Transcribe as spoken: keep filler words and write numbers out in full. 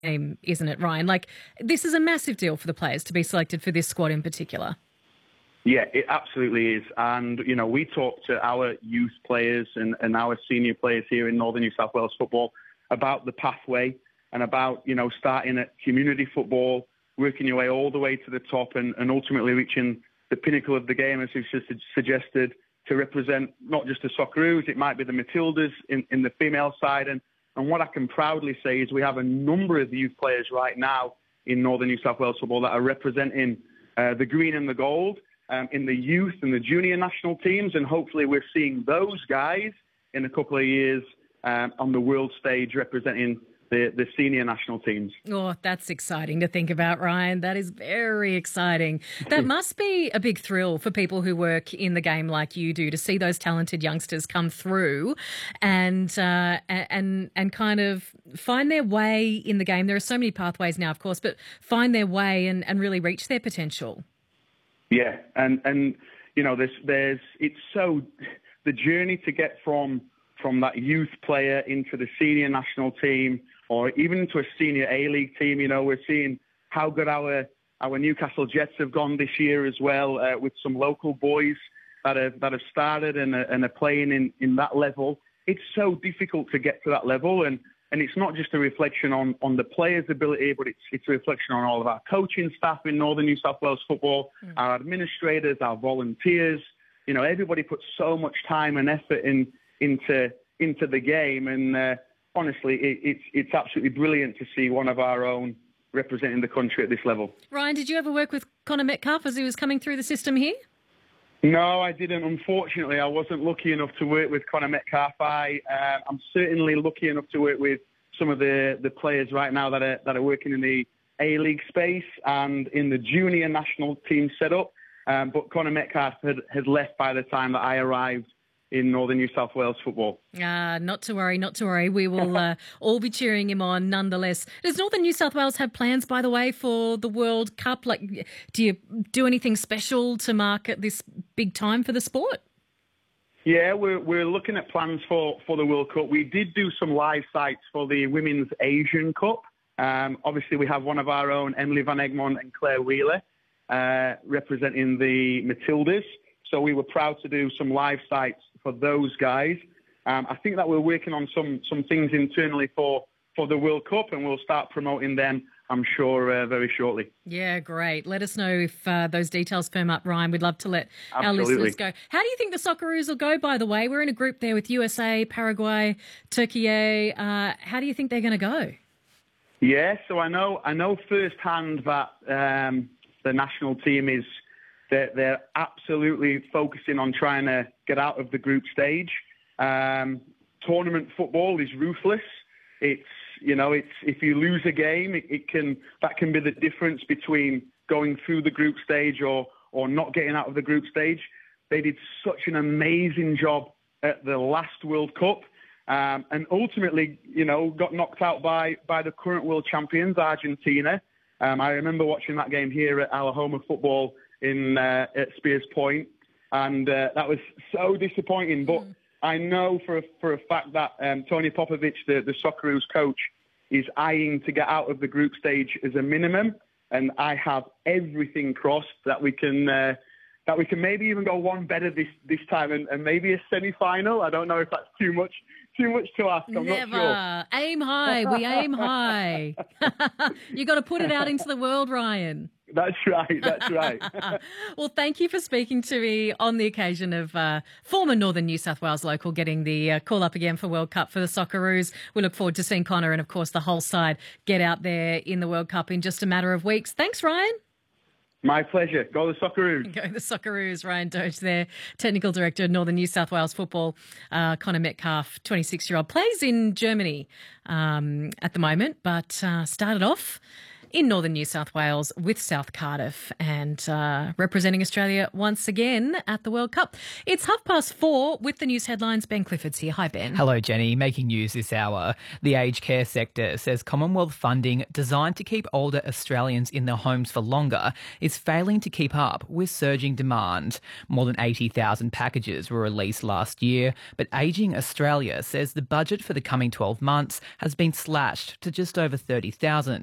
game, isn't it, Ryan? Like, this is a massive deal for the players to be selected for this squad in particular. Yeah, it absolutely is. And, you know, we talk to our youth players and, and our senior players here in Northern New South Wales football about the pathway and about, you know, starting at community football, working your way all the way to the top and, and ultimately reaching the pinnacle of the game, as you've just suggested, to represent not just the Socceroos, it might be the Matildas in, in the female side. And, and what I can proudly say is we have a number of youth players right now in Northern New South Wales football that are representing uh, the green and the gold um, in the youth and the junior national teams. And hopefully we're seeing those guys in a couple of years um, on the world stage representing The, the senior national teams. Oh, that's exciting to think about, Ryan. That is very exciting. That must be a big thrill for people who work in the game like you do, to see those talented youngsters come through and uh, and and kind of find their way in the game. There are so many pathways now, of course, but find their way and, and really reach their potential. Yeah, and and you know, there's there's it's so the journey to get from from that youth player into the senior national team, or even into a senior A-League team. You know, we're seeing how good our our Newcastle Jets have gone this year as well, uh, with some local boys that have that have started and are, and are playing in, in that level. It's so difficult to get to that level, and, and it's not just a reflection on, on the players' ability, but it's it's a reflection on all of our coaching staff in Northern New South Wales football, mm. our administrators, our volunteers. You know, everybody puts so much time and effort in into into the game, and uh, honestly, it, it's it's absolutely brilliant to see one of our own representing the country at this level. Ryan, did you ever work with Connor Metcalfe as he was coming through the system here? No, I didn't. Unfortunately, I wasn't lucky enough to work with Connor Metcalfe. I, uh, I'm certainly lucky enough to work with some of the, the players right now that are that are working in the A-League space and in the junior national team setup. Um, but Connor Metcalfe had, had left by the time that I arrived in Northern New South Wales football. Uh, not to worry, not to worry. We will uh, all be cheering him on nonetheless. Does Northern New South Wales have plans, by the way, for the World Cup? Like, do you do anything special to mark at this big time for the sport? Yeah, we're we're looking at plans for, for the World Cup. We did do some live sites for the Women's Asian Cup. Um, obviously, we have one of our own, Emily Van Egmond and Claire Wheeler, uh, representing the Matildas. So we were proud to do some live sites for those guys. Um, I think that we're working on some some things internally for, for the World Cup, and we'll start promoting them, I'm sure, uh, very shortly. Yeah, great. Let us know if uh, those details firm up, Ryan. We'd love to let Absolutely. our listeners go. How do you think the Socceroos will go, by the way? We're in a group there with U S A, Paraguay, Turkey. Uh, how do you think they're going to go? Yeah, so I know I know firsthand that um, the national team is They're, they're absolutely focusing on trying to get out of the group stage. Um, tournament football is ruthless. It's, you know, it's if you lose a game, it, it can that can be the difference between going through the group stage or or not getting out of the group stage. They did such an amazing job at the last World Cup, um, and ultimately, you know, got knocked out by by the current world champions, Argentina. Um, I remember watching that game here at our home of football in uh, at Spears Point, and uh, that was so disappointing. But mm. I know for a, for a fact that um, Tony Popovic, the, the Socceroos coach, is eyeing to get out of the group stage as a minimum, and I have everything crossed that we can uh, that we can maybe even go one better this this time, and, and maybe a semi-final. I don't know if that's too much too much to ask. I'm Never. not sure. Aim high. We aim high. You got to put it out into the world, Ryan. That's right, that's right. Well, thank you for speaking to me on the occasion of uh, former Northern New South Wales local getting the uh, call up again for World Cup for the Socceroos. We look forward to seeing Connor and, of course, the whole side get out there in the World Cup in just a matter of weeks. Thanks, Ryan. My pleasure. Go the Socceroos. Go the Socceroos. Ryan Doge there, Technical Director of Northern New South Wales Football. Uh, Connor Metcalfe, twenty-six-year-old, plays in Germany um, at the moment, but uh, started off in northern New South Wales with South Cardiff and uh, representing Australia once again at the World Cup. It's half past four with the news headlines. Ben Clifford's here. Hi, Ben. Hello, Jenny. Making news this hour. The aged care sector says Commonwealth funding designed to keep older Australians in their homes for longer is failing to keep up with surging demand. More than eighty thousand packages were released last year, but Ageing Australia says the budget for the coming twelve months has been slashed to just over thirty thousand.